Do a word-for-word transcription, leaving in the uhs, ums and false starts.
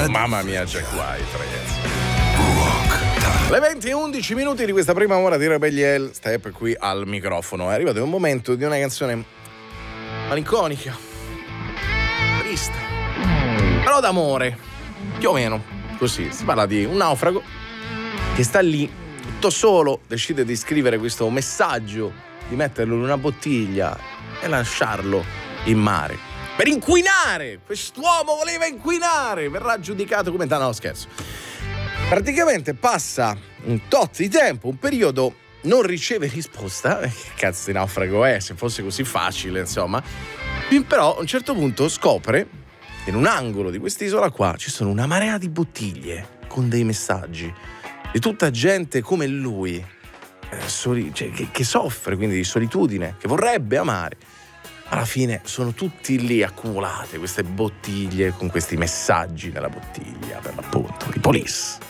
Mamma mia, Jack White, ragazzi. Le venti e undici minuti di questa prima ora di Rebelliel, Step qui al microfono. È arrivato un momento di una canzone malinconica, triste, però d'amore, più o meno così. Si parla di un naufrago che sta lì tutto solo, decide di scrivere questo messaggio, di metterlo in una bottiglia e lasciarlo in mare per inquinare. Quest'uomo voleva inquinare, verrà giudicato come no, scherzo. Praticamente passa un tot di tempo, un periodo, non riceve risposta. Che cazzo di naufrago è, se fosse così facile, insomma. Però a un certo punto scopre che in un angolo di quest'isola qua ci sono una marea di bottiglie con dei messaggi di tutta gente come lui, eh, soli, cioè, che, che soffre quindi di solitudine, che vorrebbe amare. Alla fine sono tutti lì accumulate queste bottiglie con questi messaggi nella bottiglia, per l'appunto, i police.